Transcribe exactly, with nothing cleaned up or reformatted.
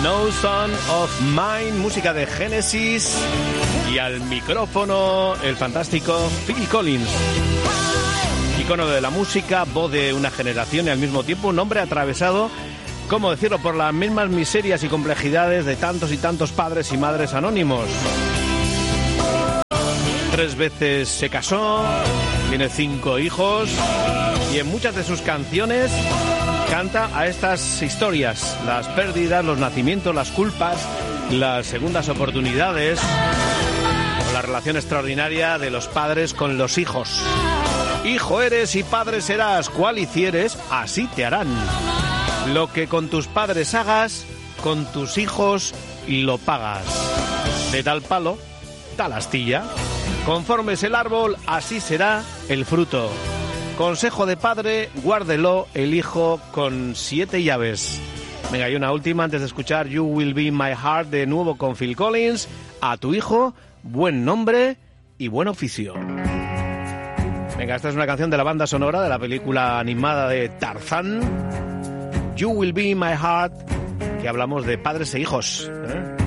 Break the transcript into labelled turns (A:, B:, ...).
A: No Son of Mine, música de Genesis, y al micrófono el fantástico Phil Collins. Icono de la música, voz de una generación y al mismo tiempo un hombre atravesado, ¿cómo decirlo?, por las mismas miserias y complejidades de tantos y tantos padres y madres anónimos. Tres veces se casó, tiene cinco hijos y en muchas de sus canciones canta a estas historias, las pérdidas, los nacimientos, las culpas, las segundas oportunidades, o la relación extraordinaria de los padres con los hijos. Hijo eres y padre serás, cual hicieres, así te harán. Lo que con tus padres hagas, con tus hijos lo pagas. De tal palo, tal astilla. Conforme es el árbol, así será el fruto. Consejo de padre, guárdelo el hijo con siete llaves. Venga, y una última antes de escuchar You Will Be My Heart de nuevo con Phil Collins. A tu hijo, buen nombre y buen oficio. Venga, esta es una canción de la banda sonora de la película animada de Tarzán. You Will Be My Heart, que hablamos de padres e hijos, ¿eh?